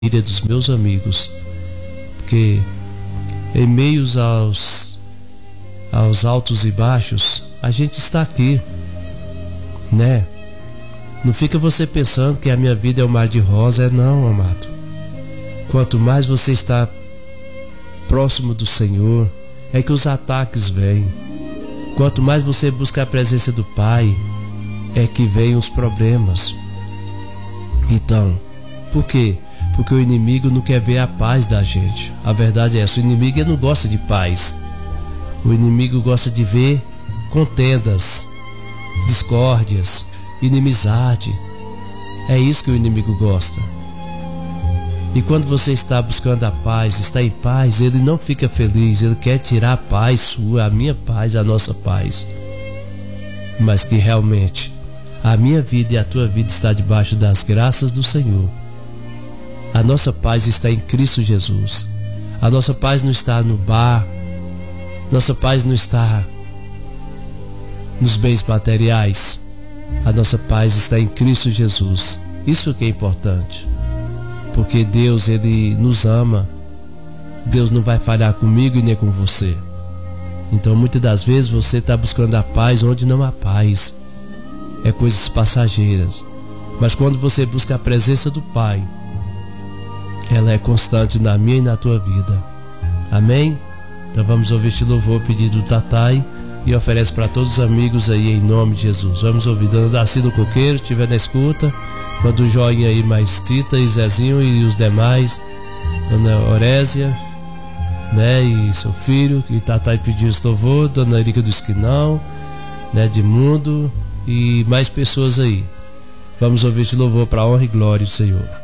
família, dos meus amigos, porque em meios aos altos e baixos, a gente está aqui, né? Não fica você pensando que a minha vida é um mar de rosa, não, amado. Quanto mais você está próximo do Senhor, é que os ataques vêm. Quanto mais você busca a presença do Pai, é que vêm os problemas. Então, por quê? Porque o inimigo não quer ver a paz da gente. A verdade é essa, o inimigo ele não gosta de paz. O inimigo gosta de ver contendas, discórdias, inimizade. É isso que o inimigo gosta. E quando você está buscando a paz, está em paz, ele não fica feliz, ele quer tirar a paz sua, a minha paz, a nossa paz. Mas que realmente a minha vida e a tua vida está debaixo das graças do Senhor. A nossa paz está em Cristo Jesus. A nossa paz não está no bar. Nossa paz não está nos bens materiais. A nossa paz está em Cristo Jesus. Isso que é importante. Porque Deus, Ele nos ama. Deus não vai falhar comigo e nem com você. Então muitas das vezes você está buscando a paz onde não há paz. É coisas passageiras. Mas quando você busca a presença do Pai, ela é constante na minha e na tua vida. Amém? Então vamos ouvir este louvor pedido do Tatai e oferece para todos os amigos aí em nome de Jesus. Vamos ouvir Dona Darcy no Coqueiro, se estiver na escuta. Manda um joinha aí mais Tita e Zezinho e os demais. Dona Orésia, né? E seu filho, que Tatai pediu esse louvor. Dona Erika do Esquinal, né? De Mundo e mais pessoas aí. Vamos ouvir este louvor para a honra e glória do Senhor.